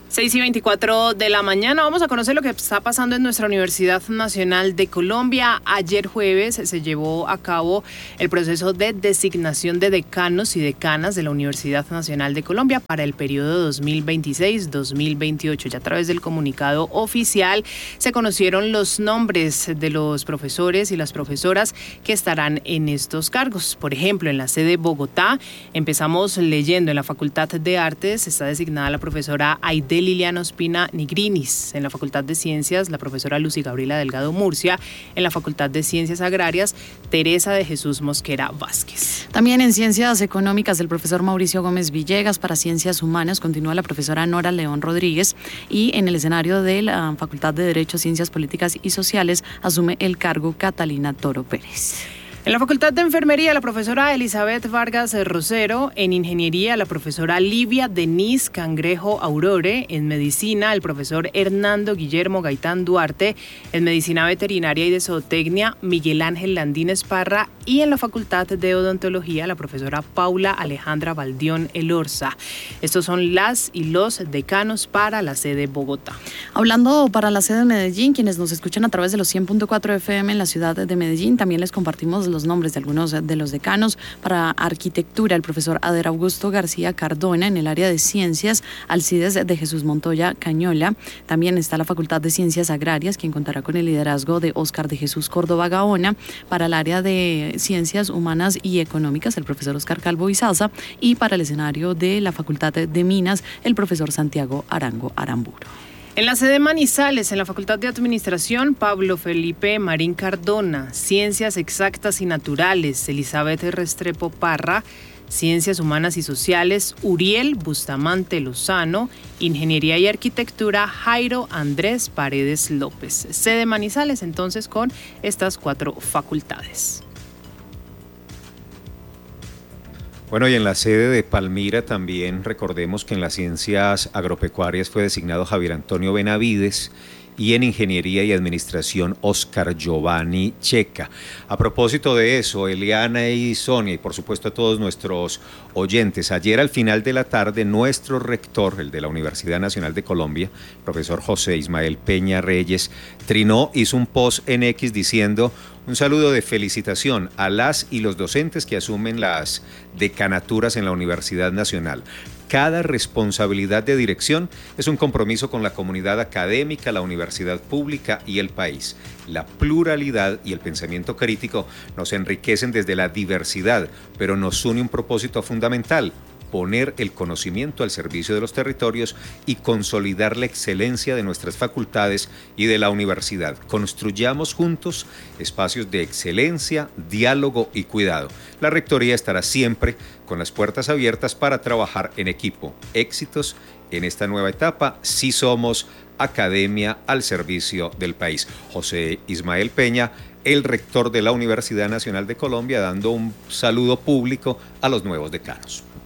6:24 de la mañana. Vamos a conocer lo que está pasando en nuestra Universidad Nacional de Colombia. Ayer jueves se llevó a cabo el proceso de designación de decanos y decanas de la Universidad Nacional de Colombia para el periodo 2026-2028. Ya a través del comunicado oficial se conocieron los nombres de los profesores y las profesoras que estarán en estos cargos. Por ejemplo, en la sede de Bogotá, empezamos leyendo en la Facultad de Artes, está designada la profesora Aide Liliana Ospina Nigrinis. En la Facultad de Ciencias, la profesora Lucy Gabriela Delgado Murcia. En la Facultad de Ciencias Agrarias, Teresa de Jesús Mosquera Vázquez. También en Ciencias Económicas, el profesor Mauricio Gómez Villegas. Para Ciencias Humanas continúa la profesora Nora León Rodríguez. Y en el escenario de la Facultad de Derecho, Ciencias Políticas y Sociales asume el cargo Catalina Toro Pérez. En la Facultad de Enfermería, la profesora Elizabeth Vargas Rosero. En Ingeniería, la profesora Livia Denise Cangrejo Aurore. En Medicina, el profesor Hernando Guillermo Gaitán Duarte. En Medicina Veterinaria y de Zootecnia, Miguel Ángel Landín Esparra. Y en la Facultad de Odontología, la profesora Paula Alejandra Baldión Elorza. Estos son las y los decanos para la sede Bogotá. Hablando para la sede de Medellín, quienes nos escuchan a través de los 100.4 FM en la ciudad de Medellín, también les compartimos los nombres de algunos de los decanos. Para Arquitectura, el profesor Ader Augusto García Cardona. En el área de Ciencias, Alcides de Jesús Montoya Cañola. También está la Facultad de Ciencias Agrarias, quien contará con el liderazgo de Óscar de Jesús Córdoba Gaona. Para el área de Ciencias Humanas y Económicas, el profesor Óscar Calvo Izaza. Y para el escenario de la Facultad de Minas, el profesor Santiago Arango Aramburo. En la sede Manizales, en la Facultad de Administración, Pablo Felipe Marín Cardona. Ciencias Exactas y Naturales, Elizabeth Restrepo Parra. Ciencias Humanas y Sociales, Uriel Bustamante Lozano. Ingeniería y Arquitectura, Jairo Andrés Paredes López. Sede Manizales, entonces, con estas 4 facultades. Bueno, y en la sede de Palmira también recordemos que en las ciencias agropecuarias fue designado Javier Antonio Benavides y en Ingeniería y Administración Óscar Giovanni Checa. A propósito de eso, Eliana y Sonia, y por supuesto a todos nuestros oyentes, ayer al final de la tarde nuestro rector, el de la Universidad Nacional de Colombia, profesor José Ismael Peña Reyes, hizo un post en X diciendo: un saludo de felicitación a las y los docentes que asumen las decanaturas en la Universidad Nacional. Cada responsabilidad de dirección es un compromiso con la comunidad académica, la universidad pública y el país. La pluralidad y el pensamiento crítico nos enriquecen desde la diversidad, pero nos une un propósito fundamental: poner el conocimiento al servicio de los territorios y consolidar la excelencia de nuestras facultades y de la universidad. Construyamos juntos espacios de excelencia, diálogo y cuidado. La Rectoría estará siempre con las puertas abiertas para trabajar en equipo. Éxitos en esta nueva etapa. Sí somos academia al servicio del país. José Ismael Peña, el rector de la Universidad Nacional de Colombia, dando un saludo público a los nuevos decanos.